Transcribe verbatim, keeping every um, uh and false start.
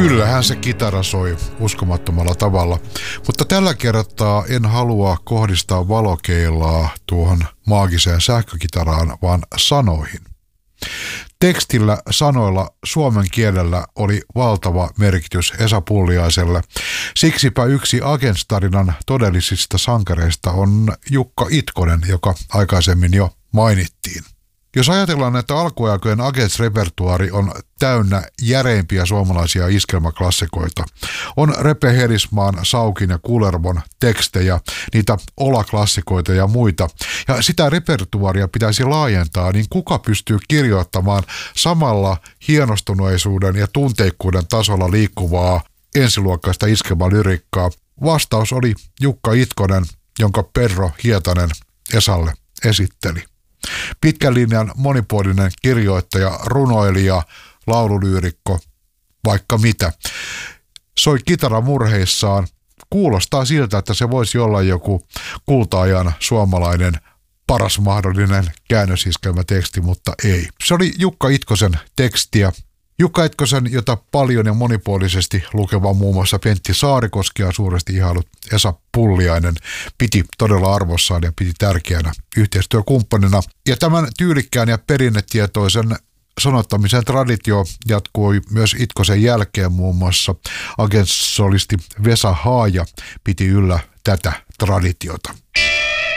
Kyllähän se kitara soi uskomattomalla tavalla, mutta tällä kertaa en halua kohdistaa valokeilaa tuohon maagiseen sähkökitaraan, vaan sanoihin. Tekstillä, sanoilla, suomen kielellä oli valtava merkitys Esa Pulliaiselle. Siksipä yksi Agents-tarinan todellisista sankareista on Jukka Itkonen, joka aikaisemmin jo mainittiin. Jos ajatellaan, että alkuaikojen Agents-repertuaari on täynnä järeimpiä suomalaisia iskelmäklassikoita, on Repe Herismaan, Saukin ja Kullervon tekstejä, niitä olaklassikoita ja muita, ja sitä repertuaaria pitäisi laajentaa, niin kuka pystyy kirjoittamaan samalla hienostuneisuuden ja tunteikkuuden tasolla liikkuvaa ensiluokkaista iskelmälyrikkaa? Vastaus oli Jukka Itkonen, jonka Perro Hietanen Esalle esitteli. Pitkän linjan monipuolinen kirjoittaja, runoilija, laululyyrikko, vaikka mitä. Soi kitara murheissaan. Kuulostaa siltä, että se voisi olla joku kulta-ajan suomalainen paras mahdollinen käännösiskelmäteksti, mutta ei. Se oli Jukka Itkosen tekstiä. Jukka Itkosen, jota paljon ja monipuolisesti lukeva muun muassa Pentti Saarikoski ja suuresti ihailut Esa Pulliainen piti todella arvossaan ja piti tärkeänä yhteistyökumppanina. Ja tämän tyylikkään ja perinnetietoisen sanottamisen traditio jatkui myös Itkosen jälkeen, muun muassa Agents-solisti Vesa Haaja piti yllä tätä traditiota.